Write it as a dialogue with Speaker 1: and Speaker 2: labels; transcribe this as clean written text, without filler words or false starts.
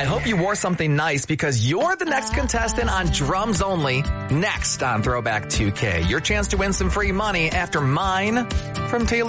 Speaker 1: I hope you wore something nice because you're the next contestant on Drums Only. Next on Throwback 2K, your chance to win some free money after Mine from Taylor